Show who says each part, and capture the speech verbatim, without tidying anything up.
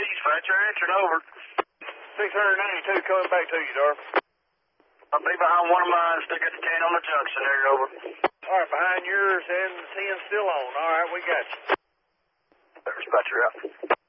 Speaker 1: dispatcher answered, over.
Speaker 2: six ninety-two coming back to you, Darby.
Speaker 1: I'll be behind one of mine, stick at the ten on the junction there, over.
Speaker 2: All right, behind yours and the ten still on. All right, we got you.
Speaker 1: Dispatcher out.